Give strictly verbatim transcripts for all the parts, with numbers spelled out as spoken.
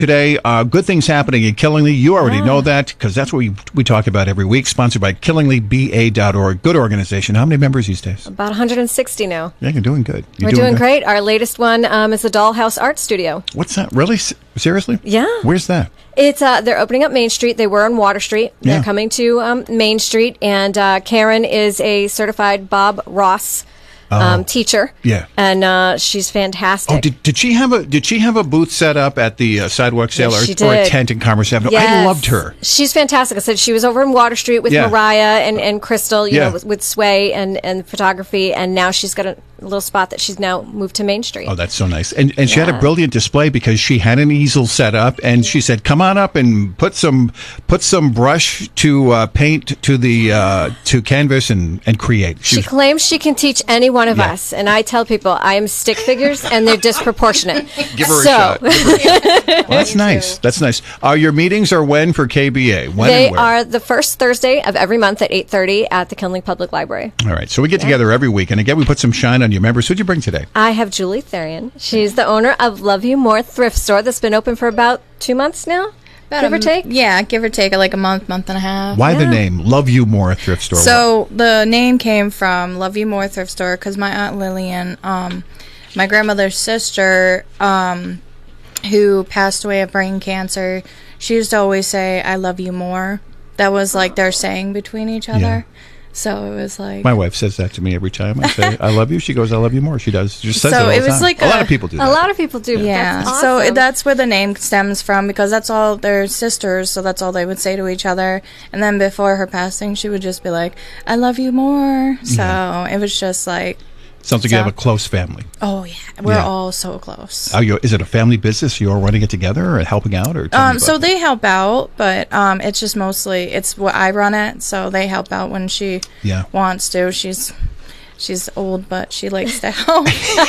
Today, uh, good things happening in Killingly. You already Ah. know that because that's what we we talk about every week. Sponsored by Killingly B A dot org. Good organization. How many members these days? About one hundred sixty now. Yeah, you're doing good. You're We're doing good. great. Our latest one um, is the Dollhouse Art Studio. What's that? Really? S- Seriously? Yeah. Where's that? It's uh, they're opening up Main Street. They were on Water Street. They're Yeah. coming to um, Main Street, and uh, Karen is a certified Bob Ross um, teacher. Yeah. and uh, she's fantastic. Oh, did, did she have a did she have a booth set up at the uh, sidewalk sale Yes, or, she or a did. tent in Commerce Avenue? I Yes. loved her. She's fantastic. I said she was over in Water Street with Yeah. Mariah and, and Crystal, you Yeah. know, with, with Sway and, and photography, and now she's got a little spot that she's now moved to Main Street. Oh, that's so nice. And and she had a Yeah. brilliant display because she had an easel set up, and she said, "Come on up and put some put some brush to uh, paint to the uh, to canvas and and create." She She was- claims she can teach any one of Yeah. us, and I tell people I am stick figures and they're disproportionate. Give her a so, shot. Give her a shot. Well, that's nice. That's nice. Uh, your meetings are when for K B A? When They and where? are the first Thursday of every month at eight thirty at the Kinley Public Library. All right. So we get together every week, and again, we put some shine on your members. Who'd you bring today? I have Julie Therian. She's the owner of Love You More Thrift Store that's been open for about two months now, About give a or m- take. Yeah, give or take, like a month, month and a half. Why the Yeah. name Love You More Thrift Store? So the name came from Love You More Thrift Store because my aunt Lillian, um, my grandmother's sister, um, who passed away of brain cancer, she used to always say, "I love you more." That was like their saying between each other. So it was like My wife says that to me every time I say I love you. She goes, "I love you more." She does. She just says So it all it the was time. like a, lot a- of people do A that. lot of people do. yeah. That's So awesome. that's where the name stems from because that's all they're sisters. So that's all they would say to each other. And then before her passing, she would just be like, "I love you more." So it was just like, Sounds like you so- have a close family. oh yeah, we're Yeah. all so close. Are you, is it a family business? You're running it together or helping out? Or tell me Um, about so that. they help out, but um, it's just mostly it's what I run it. So they help out when she Yeah. wants to. She's she's old, but she likes to help.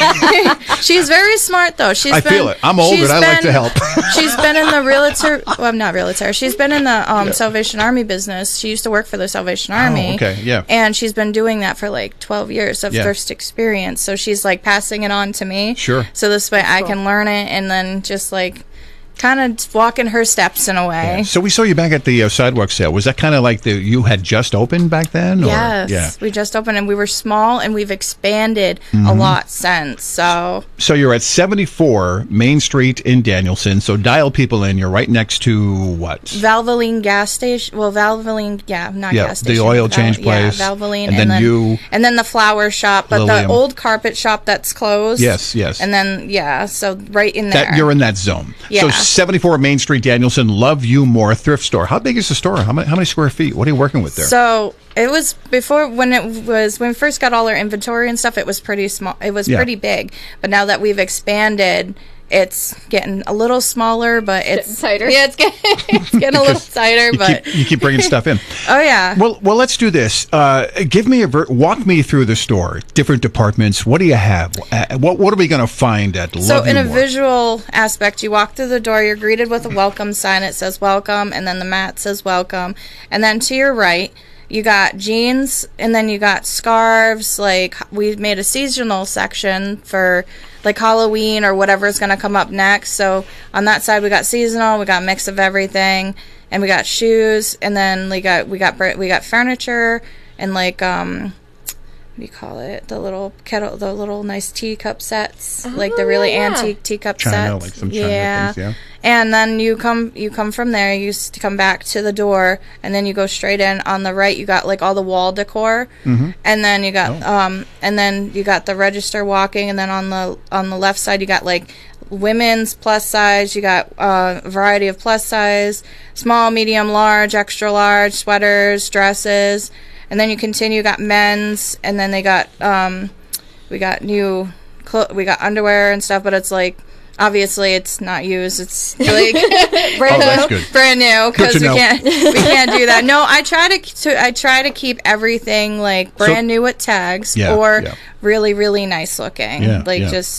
She's very smart, though. She's I been, feel it. I'm old she's and I like to been- help. She's been in the realtor. Well, I'm not realtor. She's been in the um, Salvation Army business. She used to work for the Salvation Army. Oh, okay, yeah. And she's been doing that for like twelve years of Yeah. thrift experience. So she's like passing it on to me. Sure. So this way I cool. can learn it and then just like kind of walk in her steps in a way. So we saw you back at the uh, sidewalk sale. Was that kind of like the you had just opened back then? Or? Yes, Yeah. we just opened and we were small and we've expanded Mm-hmm. a lot since. So So you're at seventy-four Main Street in Danielson. So dial people in. You're right next to what? Valvoline gas station. Well, Valvoline, yeah, not Yeah, gas the station. oil Val- change place. Yeah, Valvoline, And then you- and then the flower shop, but Lilium. the old carpet shop that's closed. Yes, yes. And then yeah, so right in there. That you're in that zone. So Yeah. seventy-four Main Street, Danielson. Love You More Thrift Store. How big is the store? How many, how many square feet? What are you working with there? So it was before when it was when we first got all our inventory and stuff. It was pretty small. It was Yeah. pretty big. But now that we've expanded, it's getting a little smaller. But it's getting tighter. Yeah, it's getting it's getting a little tighter. you, But keep, you keep bringing stuff in. oh yeah. Well, well, let's do this. Uh, give me a ver- walk me through the store. Different departments. What do you have? Uh, what What are we going to find at Love So You in a More? visual aspect, you walk through the door, you're greeted with a welcome sign. It says welcome, and then the mat says welcome. And then to your right, you got jeans, and then you got scarves. Like, we made a seasonal section for like Halloween or whatever's going to come up next. So on that side, we got seasonal, we got mix of everything, and we got shoes, and then we got we got br- we got furniture and like um what do you call it? The little kettle, the little nice teacup sets, like the really yeah. antique teacup China, sets. like some China yeah. things, yeah. And then you come, you come from there. You s- come back to the door, and then you go straight in. On the right, you got like all the wall decor, mm-hmm. and then you got, Oh. um, and then you got the register walking, and then on the on the left side, you got like women's plus size. You got uh, a variety of plus size, small, medium, large, extra large, sweaters, dresses. And then you continue, you got men's, and then they got, um, we got new, clo- we got underwear and stuff, but it's like, obviously it's not used, it's like Brand Oh, that's new. good. brand new, Good to because we know. can't, we can't do that. No, I try to, to, I try to keep everything like brand new with tags, Yeah, or yeah. really, really nice looking. Yeah, like yeah. just,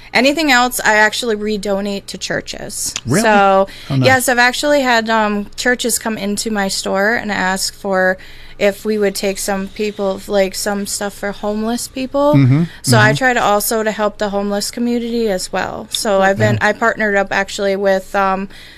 anything else, I actually redonate to churches. Really? So, Oh, nice. yes, I've actually had um, churches come into my store and ask for if we would take some people, like some stuff for homeless people. Mm-hmm, so I try to also to help the homeless community as well. So I've been, I partnered up actually with um,